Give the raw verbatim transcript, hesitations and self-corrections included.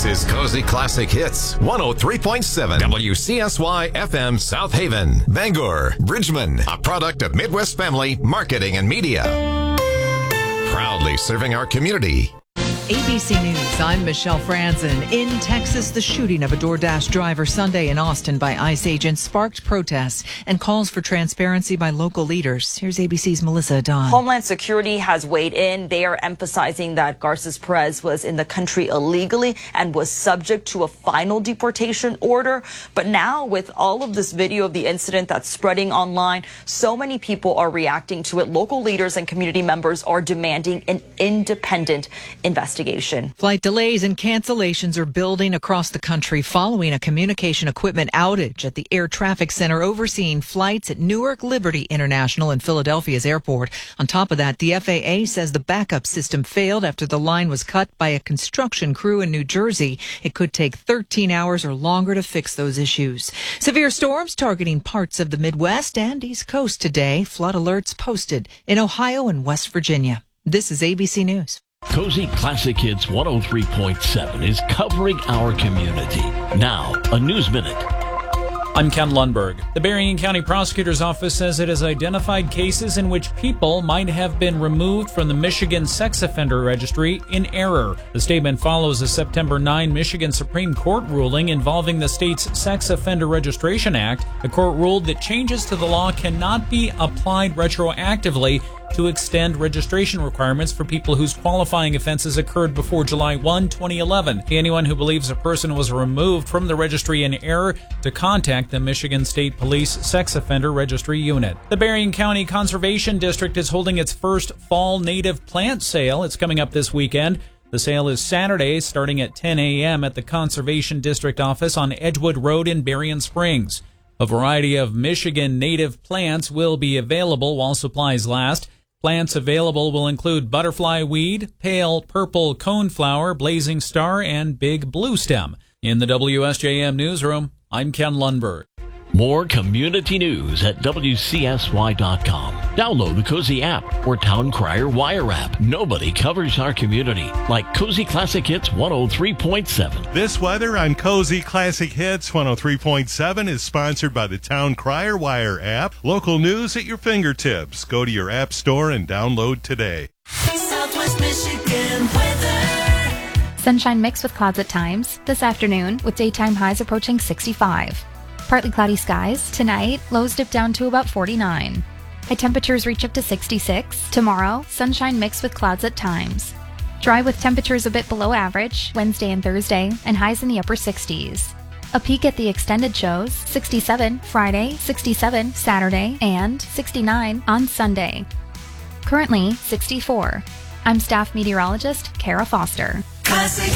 This is Cozy Classic Hits, one oh three point seven W C S Y F M South Haven, Bangor, Bridgman, a product of Midwest Family Marketing and Media. Proudly serving our community. A B C News, I'm Michelle Franzen. In Texas, the shooting of a DoorDash driver Sunday in Austin by ICE agents sparked protests and calls for transparency by local leaders. Here's A B C's Melissa Adon. Homeland Security has weighed in. They are emphasizing that Garces Perez was in the country illegally and was subject to a final deportation order. But now, with all of this video of the incident that's spreading online, so many people are reacting to it. Local leaders and community members are demanding an independent investigation. Flight delays and cancellations are building across the country following a communication equipment outage at the Air Traffic Center overseeing flights at Newark Liberty International and Philadelphia's airport. On top of that, the F A A says the backup system failed after the line was cut by a construction crew in New Jersey. It could take thirteen hours or longer to fix those issues. Severe storms targeting parts of the Midwest and East Coast today. Flood alerts posted in Ohio and West Virginia. This is A B C News. Cozy Classic Hits one oh three point seven is covering our community. Now, a News Minute. I'm Ken Lundberg. The Berrien County Prosecutor's Office says it has identified cases in which people might have been removed from the Michigan Sex Offender Registry in error. The statement follows a September ninth Michigan Supreme Court ruling involving the state's Sex Offender Registration Act. The court ruled that changes to the law cannot be applied retroactively to extend registration requirements for people whose qualifying offenses occurred before July first, twenty eleven. Anyone who believes a person was removed from the registry in error to contact the Michigan State Police Sex Offender Registry Unit. The Berrien County Conservation District is holding its first fall native plant sale. It's coming up this weekend. The sale is Saturday, starting at ten a.m. at the Conservation District office on Edgewood Road in Berrien Springs. A variety of Michigan native plants will be available while supplies last. Plants available will include butterfly weed, pale purple coneflower, blazing star, and big blue stem. In the W S J M newsroom, I'm Ken Lundberg. More community news at W C S Y dot com. Download the Cozy app or Town Crier Wire app. Nobody covers our community like Cozy Classic Hits one oh three point seven. This weather on Cozy Classic Hits one oh three point seven is sponsored by the Town Crier Wire app. Local news at your fingertips. Go to your app store and download today. Southwest Michigan weather. Sunshine mixed with clouds at times this afternoon with daytime highs approaching sixty-five. Partly cloudy skies. Tonight, lows dip down to about forty-nine. High temperatures reach up to sixty-six. Tomorrow, sunshine mixed with clouds at times. Dry with temperatures a bit below average Wednesday and Thursday, and highs in the upper sixties. A peek at the extended shows, sixty-seven Friday, sixty-seven Saturday, and sixty-nine on Sunday. Currently, sixty-four. I'm staff meteorologist Kara Foster. Classic